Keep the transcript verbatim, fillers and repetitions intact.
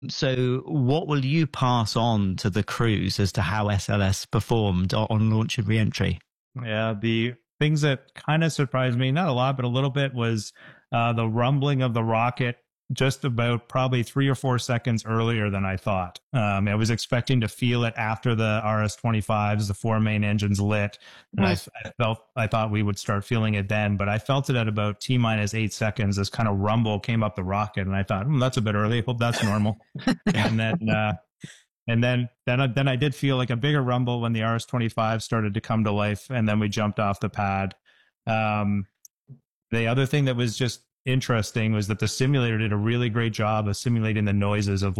So, what will you pass on to the crews as to how S L S performed o- on launch and reentry? Yeah, the things that kind of surprised me, not a lot, but a little bit, was uh, the rumbling of the rocket just about probably three or four seconds earlier than I thought. Um, I was expecting to feel it after the R S twenty-fives, the four main engines lit, and I, Right. I felt I thought we would start feeling it then, but I felt it at about T minus eight seconds. This kind of rumble came up the rocket, and I thought, hmm, that's a bit early. Hope that's normal. And then uh, and then then I, then I did feel like a bigger rumble when the R S twenty-five started to come to life, and then we jumped off the pad. Um, the other thing that was just interesting was that the simulator did a really great job of simulating the noises of